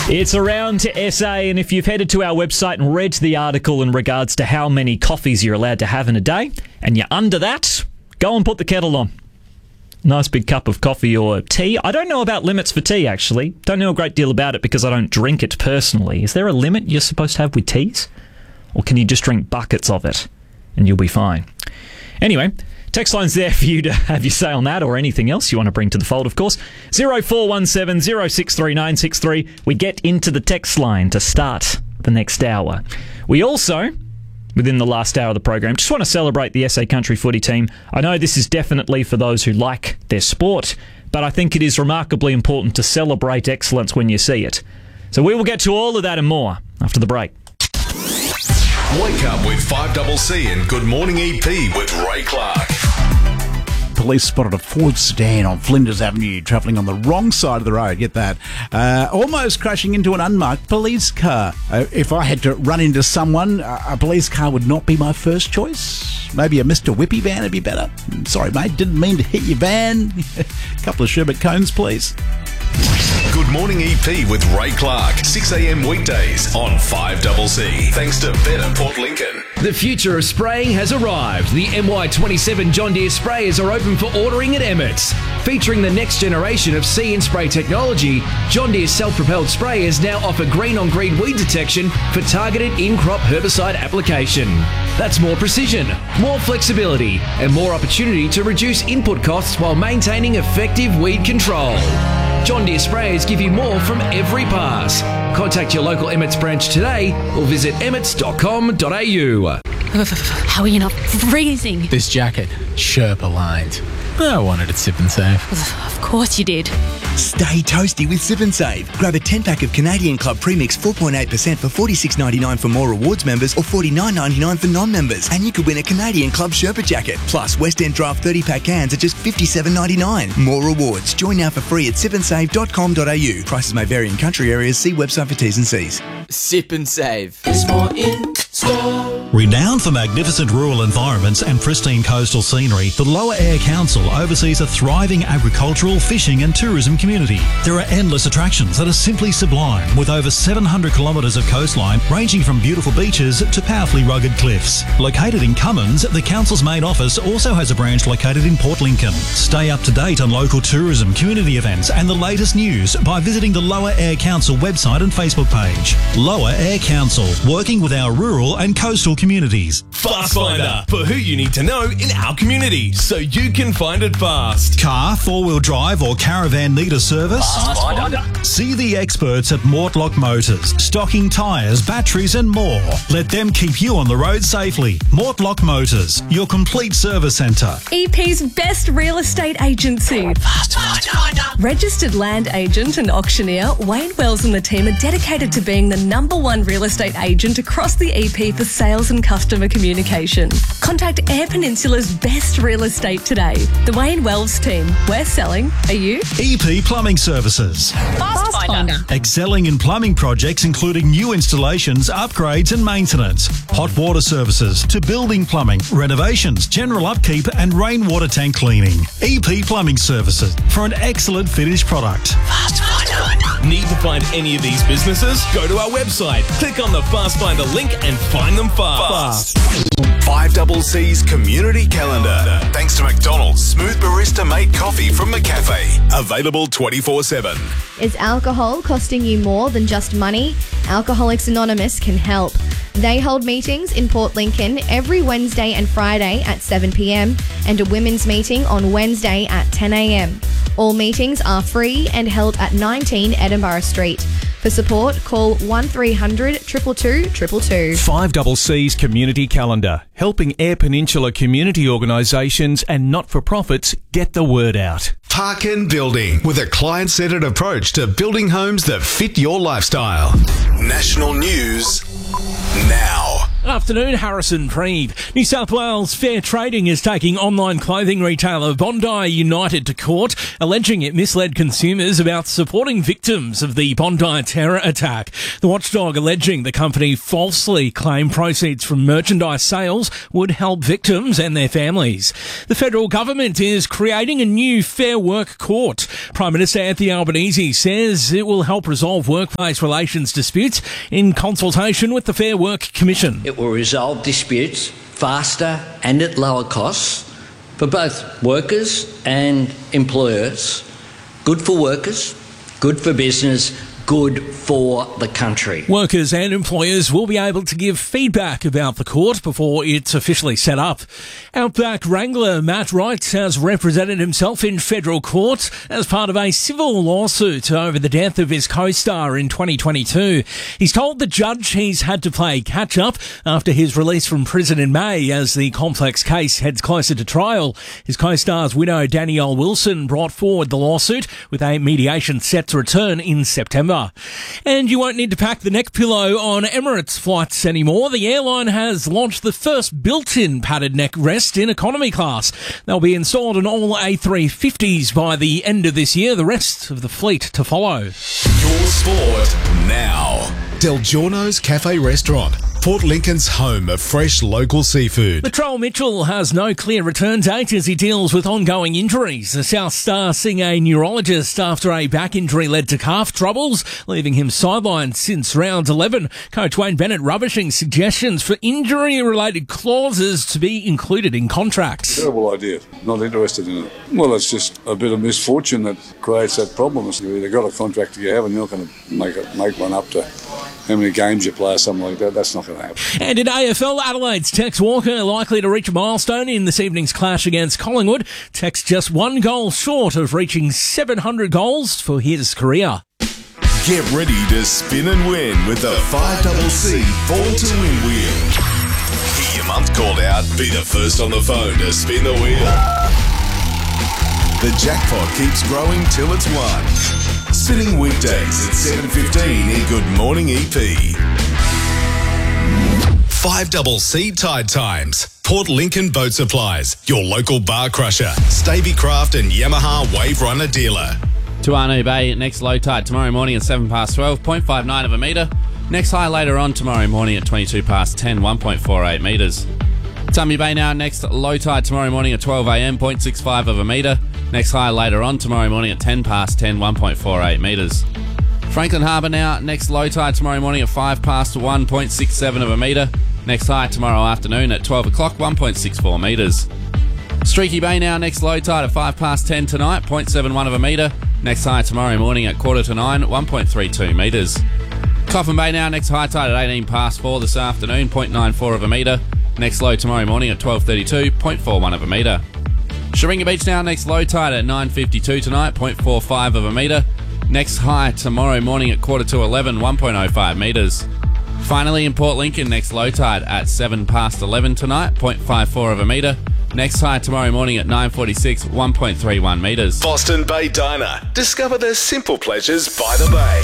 It's around to SA, and if you've headed to our website and read the article in regards to how many coffees you're allowed to have in a day, and you're under that, go and put the kettle on. Nice big cup of coffee or tea. I don't know about limits for tea, actually. Don't know a great deal about it because I don't drink it personally. Is there a limit you're supposed to have with teas? Or can you just drink buckets of it and you'll be fine? Anyway, text line's there for you to have your say on that or anything else you want to bring to the fold, of course. 0417 063963. We get into the text line to start the next hour. We also, within the last hour of the program, just want to celebrate the SA Country footy team. I know this is definitely for those who like their sport, but I think it is remarkably important to celebrate excellence when you see it. So we will get to all of that and more after the break. Wake up with 5CC and Good Morning EP with Ray Clark. Police spotted a Ford sedan on Flinders Avenue travelling on the wrong side of the road. Get that. Almost crashing into an unmarked police car. If I had to run into someone, a police car would not be my first choice. Maybe a Mr. Whippy van would be better. Sorry, mate, didn't mean to hit your van. A couple of sherbet cones, please. Good Morning EP with Ray Clark, 6 a.m. weekdays on 5CC. Thanks to Better Port Lincoln. The future of spraying has arrived. The MY27 John Deere sprayers are open for ordering at Emmett's. Featuring the next generation of See and Spray technology, John Deere self-propelled sprayers now offer green-on-green weed detection for targeted in-crop herbicide application. That's more precision, more flexibility, and more opportunity to reduce input costs while maintaining effective weed control. John Deere sprayers give you more from every pass. Contact your local Emmett's branch today or visit emmets.com.au. How are you not freezing? This jacket, Sherpa lined. I wanted it Sip and Save. Of course you did. Stay toasty with Sip and Save. Grab a 10-pack of Canadian Club Premix 4.8% for $46.99 for More Rewards members or $49.99 for non-members. And you could win a Canadian Club Sherpa jacket. Plus, West End Draft 30-pack cans at just $57.99. More rewards. Join now for free at sipandsave.com.au. Prices may vary in country areas. See website for T's and C's. Sip and Save. There's more in store. Renowned for magnificent rural environments and pristine coastal scenery, the Lower Eyre Council oversees a thriving agricultural, fishing and tourism community. There are endless attractions that are simply sublime, with over 700 kilometres of coastline ranging from beautiful beaches to powerfully rugged cliffs. Located in Cummins, the council's main office also has a branch located in Port Lincoln. Stay up to date on local tourism, community events and the latest news by visiting the Lower Eyre Council website and Facebook page. Lower Eyre Council, working with our rural and coastal communities. Fast Finder, for who you need to know in our community, so you can find it fast. Car, four-wheel drive or caravan need a service? Fast Finder. See the experts at Mortlock Motors, stocking tyres, batteries and more. Let them keep you on the road safely. Mortlock Motors, your complete service centre. EP's best real estate agency. Fast Finder. Registered land agent and auctioneer, Wayne Wells and the team are dedicated to being the #1 real estate agent across the EP for sales and customer communication. Contact Eyre Peninsula's best real estate today. The Wayne Wells team. We're selling. Are you? EP Plumbing Services. Fast Finder. Excelling in plumbing projects including new installations, upgrades and maintenance. Hot water services to building plumbing, renovations, general upkeep and rainwater tank cleaning. EP Plumbing Services for an excellent finished product. Fast Finder. Need to find any of these businesses? Go to our website, click on the Fast Finder link and find them fast. 5CC's Community Calendar. Thanks to McDonald's Smooth Barista Made Coffee from McCafe. Available 24/7. Is alcohol costing you more than just money? Alcoholics Anonymous can help. They hold meetings in Port Lincoln every Wednesday and Friday at 7 p.m. and a women's meeting on Wednesday at 10 a.m. All meetings are free and held at 19 Edinburgh Street. For support, call 1300 222 222. 5CC's Community Calendar, helping Eyre Peninsula community organisations and not-for-profits get the word out. Parkin Building, with a client-centred approach to building homes that fit your lifestyle. National news now. Good afternoon, Harrison Preeve. New South Wales Fair Trading is taking online clothing retailer Bondi United to court, alleging it misled consumers about supporting victims of the Bondi terror attack. The watchdog alleging the company falsely claimed proceeds from merchandise sales would help victims and their families. The federal government is creating a new Fair Work Court. Prime Minister Anthony Albanese says it will help resolve workplace relations disputes in consultation with the Fair Work Commission. It will resolve disputes faster and at lower costs for both workers and employers. Good for workers, good for business, good for the country. Workers and employers will be able to give feedback about the court before it's officially set up. Outback Wrangler Matt Wright has represented himself in federal court as part of a civil lawsuit over the death of his co-star in 2022. He's told the judge he's had to play catch-up after his release from prison in May as the complex case heads closer to trial. His co-star's widow Danielle Wilson brought forward the lawsuit with a mediation set to return in September. And you won't need to pack the neck pillow on Emirates flights anymore. The airline has launched the first built-in padded neck rest in economy class. They'll be installed in all A350s by the end of this year, the rest of the fleet to follow. Your sport now. Del Giorno's Cafe Restaurant, Port Lincoln's home of fresh local seafood. Latrell Mitchell has no clear return date as he deals with ongoing injuries. The South Star seeing a neurologist after a back injury led to calf troubles, leaving him sidelined since round 11. Coach Wayne Bennett rubbishing suggestions for injury-related clauses to be included in contracts. Terrible idea. Not interested in it. Well, it's just a bit of misfortune that creates that problem. You've either got a contract you have and you're not going to make one up to how many games you play or something like that. That's not going to happen. And in AFL, Adelaide's Tex Walker likely to reach a milestone in this evening's clash against Collingwood. Tex just one goal short of reaching 700 goals for his career. Get ready to spin and win with the 5CC Born to Win wheel. Hear your month called out, be the first on the phone to spin the wheel. The jackpot keeps growing till it's won. Spinning weekdays at 7:15 in Good Morning EP. 5CC Tide Times. Port Lincoln Boat Supplies. Your local bar crusher. Stavycraft and Yamaha Wave Runner dealer. Tuanu Bay, next low tide tomorrow morning at 12:07, 0.59 of a metre. Next high later on tomorrow morning at 10, 1.48 metres. Tumby Bay now, next low tide tomorrow morning at 12 a.m, 0.65 of a metre. Next high later on tomorrow morning at 10, 1.48 metres. Franklin Harbour now, next low tide tomorrow morning at 5 past 1, 0.67 of a metre. Next high tomorrow afternoon at 12 o'clock, 1.64 metres. Streaky Bay now, next low tide at 5 past 10 tonight, 0.71 of a metre. Next high tomorrow morning at 8:45, 1.32 metres. Coffin Bay now, next high tide at 18 past 4 this afternoon, 0.94 of a metre. Next low tomorrow morning at 12:32, 0.41 of a metre. Sharinga Beach now, next low tide at 9:52 tonight, 0.45 of a metre. Next high tomorrow morning at 11:45, 1.05 metres. Finally in Port Lincoln, next low tide at 7 past 11 tonight, 0.54 of a metre. Next high tomorrow morning at 9:46, 1.31 metres. Boston Bay Diner. Discover the simple pleasures by the bay.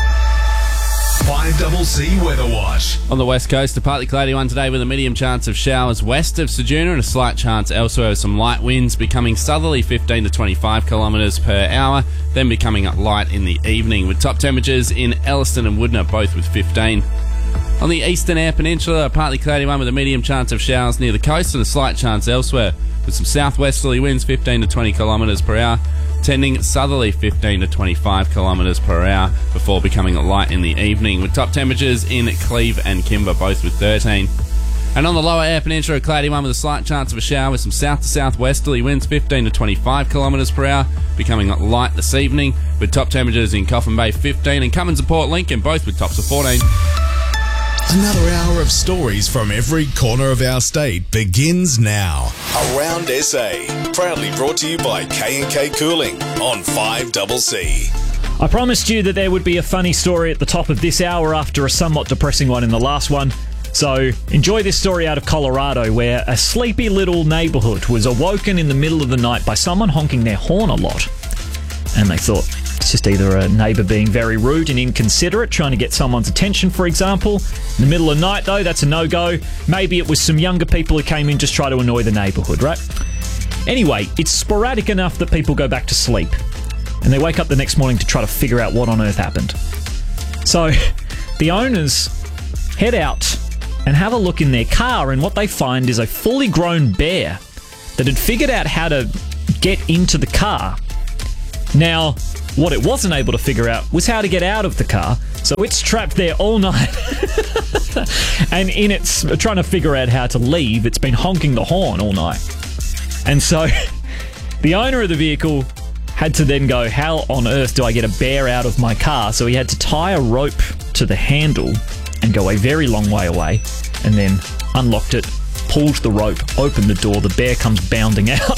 5CC Weather Watch. On the west coast, a partly cloudy one today with a medium chance of showers west of Ceduna and a slight chance elsewhere with some light winds becoming southerly 15 to 25 kilometres per hour, then becoming light in the evening with top temperatures in Elliston and Woodner both with 15. On the eastern Eyre Peninsula, a partly cloudy one with a medium chance of showers near the coast and a slight chance elsewhere with some southwesterly winds 15 to 20 kilometres per hour, tending southerly 15 to 25 kilometres per hour before becoming light in the evening with top temperatures in Cleve and Kimber both with 13. And on the lower Eyre Peninsula, a cloudy one with a slight chance of a shower with some south to southwesterly winds 15 to 25 kilometres per hour, becoming light this evening with top temperatures in Coffin Bay 15 and Cummins and Port Lincoln both with tops of 14. Another hour of stories from every corner of our state begins now. Around SA, proudly brought to you by K&K Cooling on 5CC. I promised you that there would be a funny story at the top of this hour after a somewhat depressing one in the last one. So enjoy this story out of Colorado where a sleepy little neighbourhood was awoken in the middle of the night by someone honking their horn a lot. And they thought, It's just either a neighbour being very rude and inconsiderate, trying to get someone's attention, for example. In the middle of the night, though, that's a no-go. Maybe it was some younger people who came in just try to annoy the neighbourhood, right? Anyway, it's sporadic enough that people go back to sleep. And they wake up the next morning to try to figure out what on earth happened. So the owners head out and have a look in their car, and what they find is a fully grown bear that had figured out how to get into the car. Now, what it wasn't able to figure out was how to get out of the car, so it's trapped there all night. And in its trying to figure out how to leave, it's been honking the horn all night. And so the owner of the vehicle had to then go, how on earth do I get a bear out of my car? So he had to tie a rope to the handle and go a very long way away, and then unlocked it, pulled the rope, opened the door, the bear comes bounding out.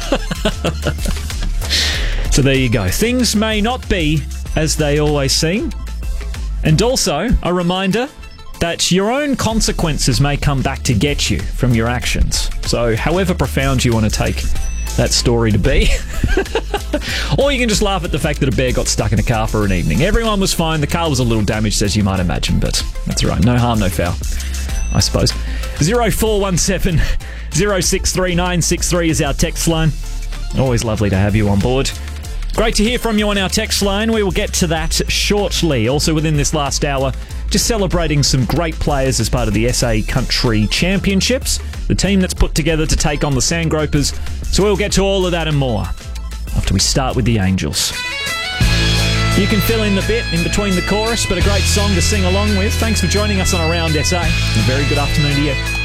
So there you go. Things may not be as they always seem. And also, a reminder that your own consequences may come back to get you from your actions. So however profound you want to take that story to be. Or you can just laugh at the fact that a bear got stuck in a car for an evening. Everyone was fine. The car was a little damaged, as you might imagine, but that's all right. No harm, no foul, I suppose. 0417 063963 is our text line. Always lovely to have you on board. Great to hear from you on our text line. We will get to that shortly. Also within this last hour, just celebrating some great players as part of the SA Country Championships, the team that's put together to take on the Sandgropers. So we'll get to all of that and more after we start with the Angels. You can fill in the bit in between the chorus, but a great song to sing along with. Thanks for joining us on Around SA. And a very good afternoon to you.